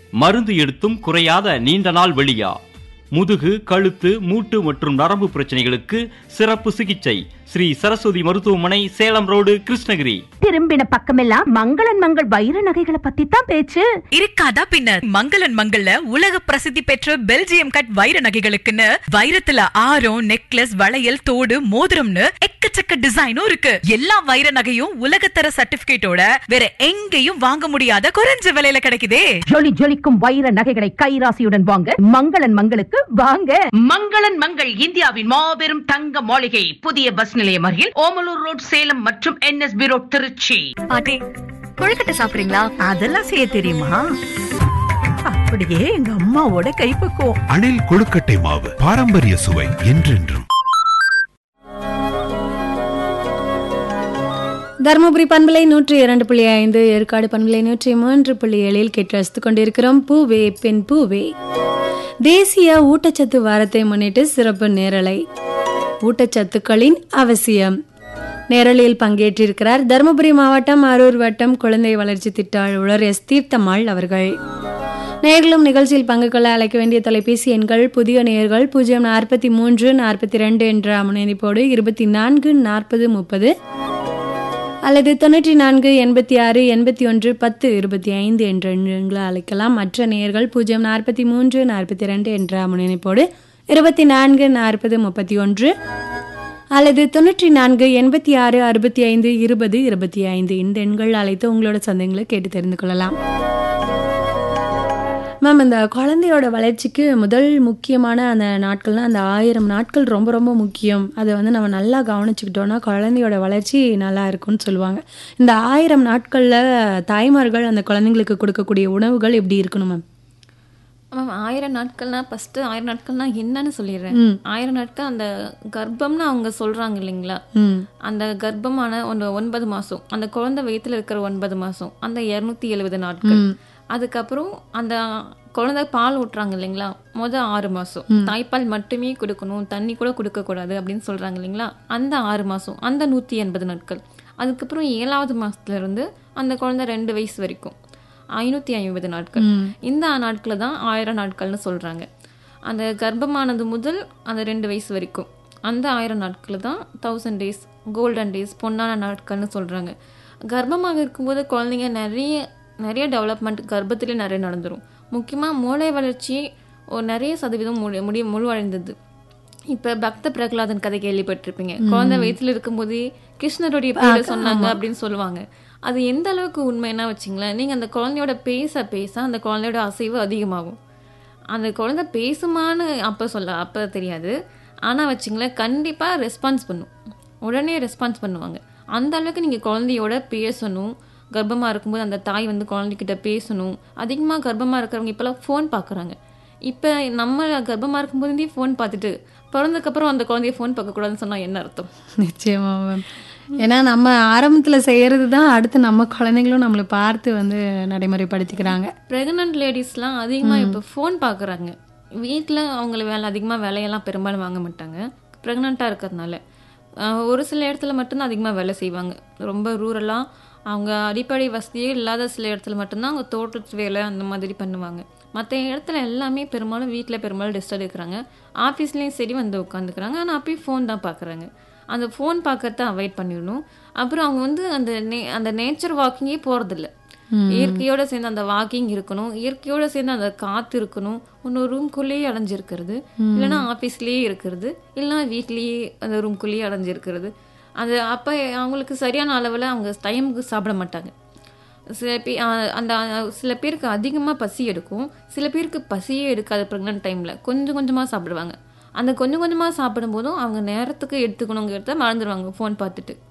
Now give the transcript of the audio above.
மருந்து எடுத்தும் குறையாத நீண்ட நாள் வெளியா, முதுகு, கழுத்து, மூட்டு மற்றும் நரம்பு பிரச்சனைகளுக்கு சிறப்பு சிகிச்சை. ஸ்ரீ சரஸ்வதி மருத்துவமனை, சேலம் ரோடு, கிருஷ்ணகிரி. திரும்பின பக்கமெல்லாம் மங்களன் மங்கள் வைர நகைகளை பத்தி தான் பேச்சு. இருக்காதா பின்னர். மங்களன் மங்கள்ல உலக பிரசித்தி பெற்ற பெல்ஜியம் கட் வைர நகைகளுக்குன்னு வைரத்துல ஆரம், நெக்லஸ், வளையல், தோடு, மோதிரம்னு எக்கச்சக்க டிசைனும் இருக்கு. எல்லா வைர நகையும் உலகத்தர சர்டிபிகேட்டோட வேற எங்கேயும் வாங்க முடியாத குறைஞ்ச விலையில கிடைக்குதே. ஜொலி ஜொலிக்கும் வைர நகைகளை கைராசியுடன் வாங்க மங்களன் மங்களுக்கு வாங்க. மங்களன் மங்கள் இந்தியாவின் மாபெரும் தங்க மாளிகை, புதிய பஸ் நிலையம் அருகில், ஓமலூர் ரோட், சேலம் மற்றும் NSB ரோட், திருச்சி. பாட்டி, கொழுக்கட்டை சாப்பிடுறீங்களா? அதெல்லாம் செய்ய தெரியுமா? அப்படியே எங்க அம்மாவோட கைப்பக்குவம். அணில் கொழுக்கட்டை மாவு, பாரம்பரிய சுவை என்றென்றும். தருமபுரி பண்பலை 102.5, ஏற்காடு பண்பலை 103.7 கேட்டு ரசித்துக் கொண்டிருக்கிறோம் பூவே பெண் பூவே. தேசிய ஊட்டச்சத்து வாரத்தை முன்னிட்டு சிறப்பு நேரலை, ஊட்டச்சத்துக்களின் அவசியம். நேரலையில் பங்கேற்றிருக்கிறார் தருமபுரி மாவட்டம் அரூர் வட்டம் குழந்தை வளர்ச்சி திட்ட அலுவலர் S. தீர்த்தம்மாள் அவர்கள். நேர்களும் நிகழ்ச்சியில் பங்கு கொள்ள அழைக்க வேண்டிய தொலைபேசி எண்கள்: புதிய நேயர்கள் 043 42 என்ற முனைப்போடு 24 40 30 அல்லது 94 86 81 10 25 என்ற எண்களை அழைக்கலாம். மற்ற நேயர்கள் 043 42 என்ற முனைப்போடு 24 40 31 அல்லது 94 86 65 20 25 இந்த எண்கள் அழைத்து உங்களோட சந்தேகங்களை கேட்டு தெரிந்து கொள்ளலாம். மேம், இந்த குழந்தையோட வளர்ச்சிக்கு முதல் முக்கியமான அந்த நாட்கள்னால் அந்த 1000 நாட்கள் ரொம்ப ரொம்ப முக்கியம். அதை நம்ம நல்லா கவனிச்சுக்கிட்டோன்னா குழந்தையோட வளர்ச்சி நல்லா இருக்கும்னு சொல்லுவாங்க. இந்த 1000 நாட்களில் தாய்மார்கள் அந்த குழந்தைங்களுக்கு கொடுக்கக்கூடிய உணவுகள் எப்படி இருக்கணும் மேம்? மேம், 1000 நாட்கள்னா ஃபர்ஸ்ட் 1000 நாட்கள்னா என்னன்னு சொல்லிடுறேன். 1000 நாட்கள் அந்த கர்ப்பம்னு அவங்க சொல்றாங்க இல்லைங்களா, அந்த கர்ப்பமான 9 மாசம், அந்த குழந்தை வயிற்றுல இருக்கிற 9 மாசம், அந்த 270 நாட்கள். அதுக்கப்புறம் அந்த குழந்தை பால் ஊட்டுறாங்க இல்லைங்களா, 6 மாசம் தாய்ப்பால் மட்டுமே கொடுக்கணும், தண்ணி கூட கொடுக்க கூடாது அப்படின்னு சொல்றாங்க இல்லைங்களா, அந்த 6 மாசம், அந்த 180 நாட்கள். அதுக்கப்புறம் 7வது மாசத்துல இருந்து அந்த குழந்தை 2 வயசு வரைக்கும் 550 நாட்கள். இந்த நாட்களை தான் 1000 நாட்கள்னு சொல்றாங்க. அந்த கர்ப்பமானது முதல் அந்த 2 வயசு வரைக்கும் அந்த 1000 நாட்கள் தான் 1000 டேஸ், கோல்டன் டேஸ், பொன்னான நாட்கள்னு சொல்றாங்க. கர்ப்பமாக இருக்கும்போது குழந்தைங்க நிறைய டெவலப்மெண்ட் கர்ப்பத்திலே நிறைய நடந்துடும். முக்கியமாக மூளை வளர்ச்சி நிறைய சதவீதம் முழுவடைந்தது. இப்போ பக்த பிரகலாதன் கதை கேள்விப்பட்டிருப்பீங்க. குழந்தை வயிற்றுல இருக்கும்போதே கிருஷ்ணருடைய பேரை சொன்னாங்க அப்படின்னு சொல்லுவாங்க. அது எந்த அளவுக்கு உண்மைன்னா வச்சுங்களேன், நீங்கள் அந்த குழந்தையோட பேச அந்த குழந்தையோட அசைவு அதிகமாகும். அந்த குழந்தை பேசுமான்னு அப்போ தெரியாது, ஆனால் வச்சுங்களேன் கண்டிப்பாக ரெஸ்பான்ஸ் பண்ணும், உடனே ரெஸ்பான்ஸ் பண்ணுவாங்க. அந்த அளவுக்கு நீங்கள் குழந்தையோட பேசணும். கர்ப்பமாக இருக்கும்போது அந்த தாய் குழந்தைகிட்ட பேசணும். அதிகமாக கர்ப்பமாக இருக்கிறவங்க இப்போலாம் ஃபோன் பார்க்குறாங்க. இப்போ நம்ம கர்ப்பமாக இருக்கும்போதே ஃபோன் பார்த்துட்டு பிறந்ததுக்கப்புறம் அந்த குழந்தைய ஃபோன் பார்க்கக்கூடாதுன்னு சொன்னால் என்ன அர்த்தம்? நிச்சயமா மேம். ஏன்னா நம்ம ஆரம்பத்தில் செய்கிறது தான் அடுத்து நம்ம குழந்தைங்களும் நம்மளை பார்த்து நடைமுறைப்படுத்திக்கிறாங்க. ப்ரெக்னென்ட் லேடிஸ்லாம் அதிகமாக இப்போ ஃபோன் பார்க்குறாங்க. வீட்டில் அவங்கள அதிகமாக வேலையெல்லாம் பெரும்பாலும் வாங்க மாட்டாங்க. ப்ரெக்னெண்ட்டாக இருக்கிறதுனால ஒரு சில இடத்துல மட்டும்தான் அதிகமாக வேலை செய்வாங்க. ரொம்ப ரூரலாக அவங்க அடிப்படை வசதியே இல்லாத சில இடத்துல மட்டும்தான் அவங்க தோட்டத்து வேலை அந்த மாதிரி பண்ணுவாங்க. மற்ற இடத்துல எல்லாமே பெரும்பாலும் வீட்டில் பெரும்பாலும் ரெஸ்ட் எடுக்கிறாங்க. ஆஃபீஸ்லேயும் சரி உட்காந்துக்கிறாங்க. ஆனால் அப்பயும் ஃபோன் தான் பார்க்குறாங்க. அந்த ஃபோன் பார்க்கறத அவாய்ட் பண்ணிடணும். அப்புறம் அவங்க அந்த நேச்சர் வாக்கிங்கே போகிறதில்ல. இயற்கையோடு சேர்ந்து அந்த வாக்கிங் இருக்கணும், இயற்கையோடு சேர்ந்து அந்த காற்று இருக்கணும். ஒன்று ரூம்குள்ளேயே அடைஞ்சிருக்கிறது, இல்லைன்னா ஆஃபீஸ்லேயே இருக்கிறது, இல்லைன்னா வீட்லேயே அந்த ரூம்குள்ளேயே அடைஞ்சிருக்கிறது. அது அப்போ அவங்களுக்கு சரியான அளவில் அவங்க டைமுக்கு சாப்பிட மாட்டாங்க. சில பேருக்கு அதிகமாக பசி எடுக்கும், சில பேருக்கு பசியே எடுக்காது. ப்ரெக்னென்ட் டைமில் கொஞ்சம் கொஞ்சமாக சாப்பிடுவாங்க. அந்த கொஞ்சம் கொஞ்சமாக சாப்பிடும்போதும் அவங்க நேரத்துக்கு எடுத்துக்கணுங்கிறத மறந்துடுவாங்க ஃபோன் பார்த்துட்டு.